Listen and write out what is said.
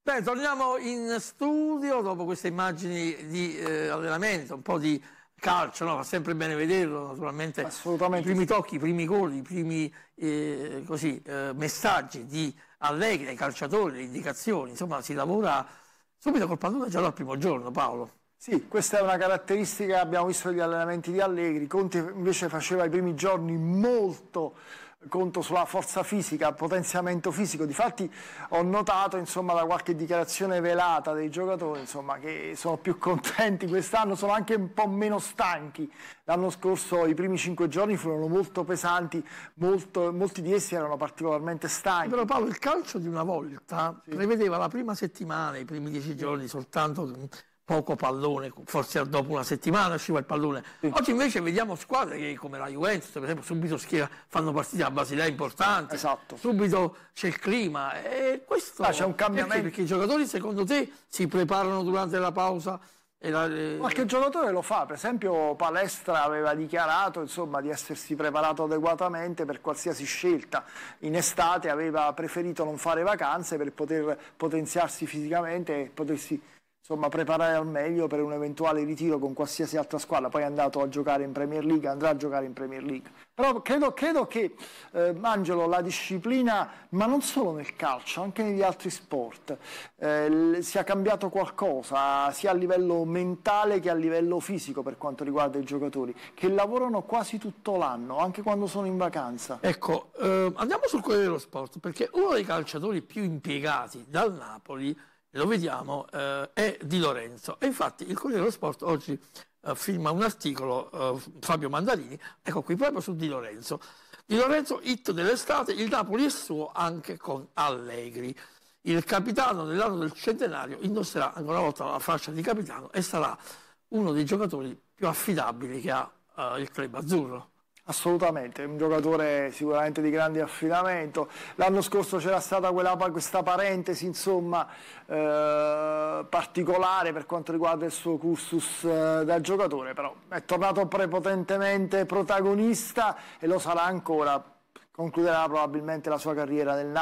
Beh, torniamo in studio dopo queste immagini di allenamento, un po' di calcio, no? Fa sempre bene vederlo, naturalmente. Assolutamente. I primi tocchi, i primi gol, i primi messaggi di Allegri ai calciatori, le indicazioni, insomma si lavora subito col pallone già dal primo giorno, Paolo. Sì, questa è una caratteristica che abbiamo visto negli allenamenti di Allegri. Conte invece faceva i primi giorni molto conto sulla forza fisica, potenziamento fisico. Difatti ho notato, insomma, da qualche dichiarazione velata dei giocatori, insomma, che sono più contenti quest'anno, sono anche un po' meno stanchi. L'anno scorso i primi 5 giorni furono molto pesanti, molti di essi erano particolarmente stanchi. Però Paolo, il calcio di una volta prevedeva la prima settimana, i primi 10 giorni soltanto poco pallone, forse dopo una settimana usciva il pallone. Sì. Oggi invece vediamo squadre che come la Juventus, per esempio, subito fanno partite a Basilea importanti, esatto. Subito c'è il clima e questo c'è un cambiamento. Perché i giocatori secondo te si preparano durante la pausa? Qualche giocatore lo fa, per esempio Palestra aveva dichiarato, insomma, di essersi preparato adeguatamente per qualsiasi scelta. In estate aveva preferito non fare vacanze per poter potenziarsi fisicamente e potersi, insomma, preparare al meglio per un eventuale ritiro con qualsiasi altra squadra. Poi è andato a giocare in Premier League, andrà a giocare in Premier League. Però credo che, Angelo, la disciplina, ma non solo nel calcio, anche negli altri sport, sia cambiato qualcosa, sia a livello mentale che a livello fisico per quanto riguarda i giocatori, che lavorano quasi tutto l'anno, anche quando sono in vacanza. Ecco, andiamo sul Corriere dello Sport, perché uno dei calciatori più impiegati dal Napoli, lo vediamo, è Di Lorenzo. E infatti il Corriere dello Sport oggi firma un articolo, Fabio Mandarini, ecco qui proprio su Di Lorenzo. Di Lorenzo, hit dell'estate, il Napoli è suo anche con Allegri. Il capitano nell'anno del centenario indosserà ancora una volta la fascia di capitano e sarà uno dei giocatori più affidabili che ha il club azzurro. Assolutamente, un giocatore sicuramente di grande affidamento. L'anno scorso c'era stata questa parentesi, insomma, particolare per quanto riguarda il suo cursus da giocatore, però è tornato prepotentemente protagonista e lo sarà ancora. Concluderà probabilmente la sua carriera nel Napoli.